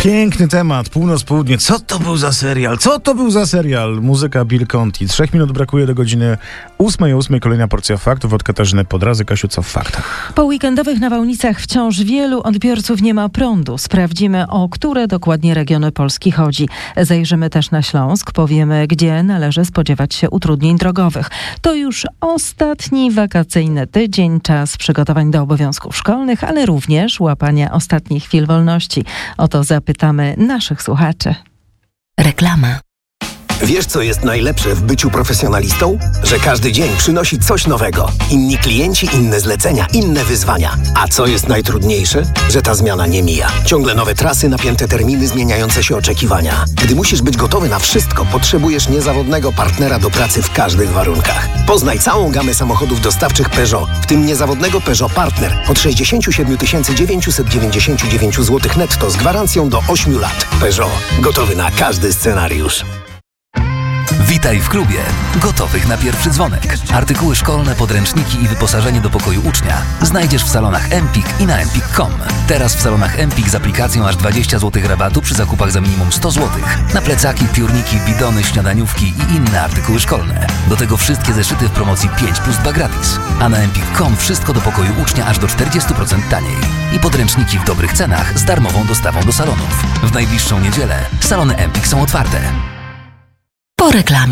Piękny temat, północ-południe. Co to był za serial? Co to był za serial? Muzyka Bill Conti. 3 minut brakuje do godziny 8:08. Kolejna porcja faktów od Katarzyny Podrazy. Kasiu, co w faktach? Po weekendowych nawałnicach wciąż wielu odbiorców nie ma prądu. Sprawdzimy, o które dokładnie regiony Polski chodzi. Zajrzymy też na Śląsk. Powiemy, gdzie należy spodziewać się utrudnień drogowych. To już ostatni wakacyjny tydzień, czas przygotowań do obowiązków szkolnych, ale również łapania ostatnich chwil wolności. O to zapytamy naszych słuchaczy. Reklama. Wiesz, co jest najlepsze w byciu profesjonalistą? Że każdy dzień przynosi coś nowego. Inni klienci, inne zlecenia, inne wyzwania. A co jest najtrudniejsze? Że ta zmiana nie mija. Ciągle nowe trasy, napięte terminy, zmieniające się oczekiwania. Gdy musisz być gotowy na wszystko, potrzebujesz niezawodnego partnera do pracy w każdych warunkach. Poznaj całą gamę samochodów dostawczych Peugeot, w tym niezawodnego Peugeot Partner od 67 999 zł netto z gwarancją do 8 lat. Peugeot. Gotowy na każdy scenariusz. Witaj w klubie. Gotowych na pierwszy dzwonek. Artykuły szkolne, podręczniki i wyposażenie do pokoju ucznia znajdziesz w salonach Empik i na empik.com. Teraz w salonach Empik z aplikacją aż 20 zł rabatu przy zakupach za minimum 100 zł. Na plecaki, piórniki, bidony, śniadaniówki i inne artykuły szkolne. Do tego wszystkie zeszyty w promocji 5+2 gratis. A na empik.com wszystko do pokoju ucznia aż do 40% taniej. I podręczniki w dobrych cenach z darmową dostawą do salonów. W najbliższą niedzielę salony Empik są otwarte. Po reklamie.